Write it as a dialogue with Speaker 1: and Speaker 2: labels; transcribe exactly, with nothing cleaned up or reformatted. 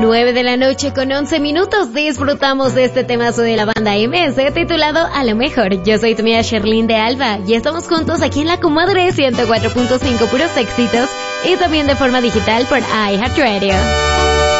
Speaker 1: nueve de la noche con once minutos disfrutamos de este temazo de la banda M S titulado A lo mejor. Yo soy tu amiga Sherlyn de Alba y estamos juntos aquí en La Comadre ciento cuatro punto cinco puros éxitos y también de forma digital por iHeartRadio.